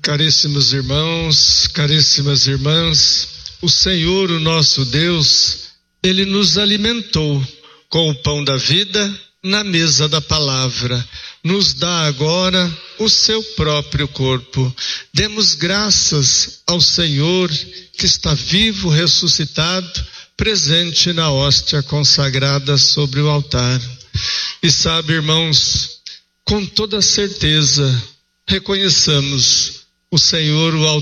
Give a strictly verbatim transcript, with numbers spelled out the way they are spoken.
Caríssimos irmãos, caríssimas irmãs, o Senhor, o nosso Deus, Ele nos alimentou com o pão da vida na mesa da palavra. Nos dá agora o seu próprio corpo. Demos graças ao Senhor que está vivo, ressuscitado, presente na hóstia consagrada sobre o altar. E sabe, irmãos, com toda certeza, reconheçamos o Senhor, o